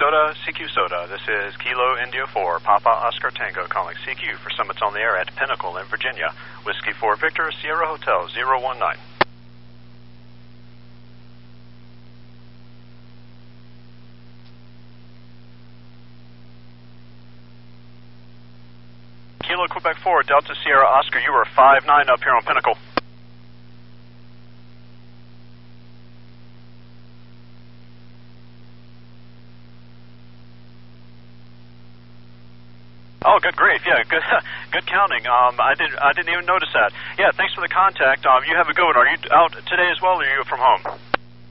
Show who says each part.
Speaker 1: CQ Soda. This is Kilo India 4, Papa Oscar Tango calling CQ for Summits on the Air at Pinnacle in Virginia. Whiskey 4 Victor, Sierra Hotel 019. Kilo Quebec 4, Delta Sierra Oscar, you are 5-9 up here on Pinnacle. Oh, good grief! Yeah, good counting. I didn't even notice that. Yeah, thanks for the contact. You have a good one. Are you out today as well, or are you from home?